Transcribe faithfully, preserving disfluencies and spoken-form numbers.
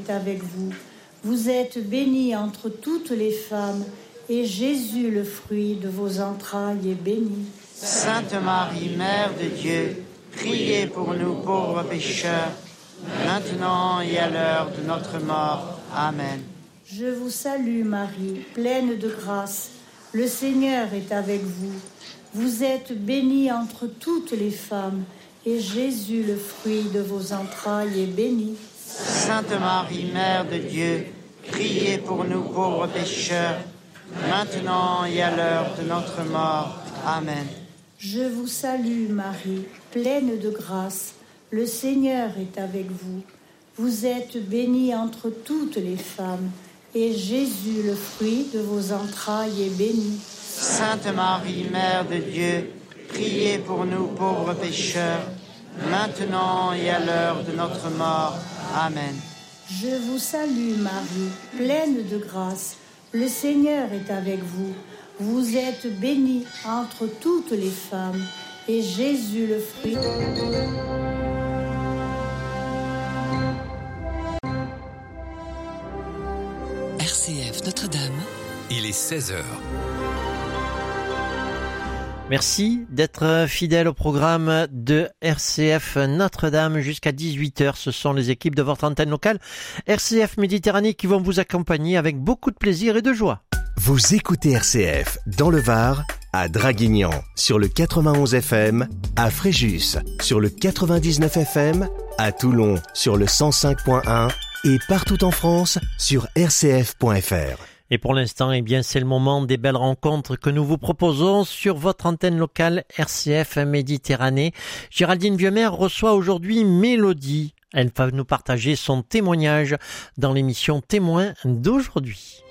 est avec vous. Vous êtes bénie entre toutes les femmes, et Jésus, le fruit de vos entrailles, est béni. Sainte Marie, Mère de Dieu, priez pour nous pauvres pécheurs, maintenant et à l'heure de notre mort. Amen. Je vous salue Marie, pleine de grâce. Le Seigneur est avec vous. Vous êtes bénie entre toutes les femmes, et Jésus, le fruit de vos entrailles, est béni. Sainte Marie, Mère de Dieu, priez pour nous pauvres pécheurs, maintenant et à l'heure de notre mort. Amen. Je vous salue Marie, pleine de grâce. Le Seigneur est avec vous. Vous êtes bénie entre toutes les femmes, et Jésus, le fruit de vos entrailles, est béni. Sainte Marie, Mère de Dieu, priez pour nous pauvres pécheurs, maintenant et à l'heure de notre mort. Amen. Je vous salue Marie, pleine de grâce. Le Seigneur est avec vous. Vous êtes bénie entre toutes les femmes, et Jésus, le fruit... R C F Notre-Dame. Il est seize heures. Merci d'être fidèle au programme de R C F Notre-Dame jusqu'à dix-huit heures. Ce sont les équipes de votre antenne locale R C F Méditerranée qui vont vous accompagner avec beaucoup de plaisir et de joie. Vous écoutez R C F dans le Var, à Draguignan sur le quatre-vingt-onze F M, à Fréjus sur le quatre-vingt-dix-neuf F M, à Toulon sur le cent cinq point un et partout en France sur r c f point f r. Et pour l'instant, eh bien, c'est le moment des belles rencontres que nous vous proposons sur votre antenne locale R C F Méditerranée. Géraldine Vieumer reçoit aujourd'hui Mélodie. Elle va nous partager son témoignage dans l'émission Témoin d'aujourd'hui.